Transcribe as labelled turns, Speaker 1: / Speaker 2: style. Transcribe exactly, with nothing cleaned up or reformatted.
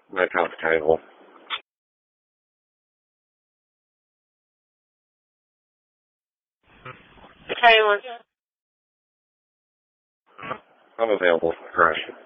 Speaker 1: my top table.
Speaker 2: Taylor.
Speaker 1: I'm available for correction.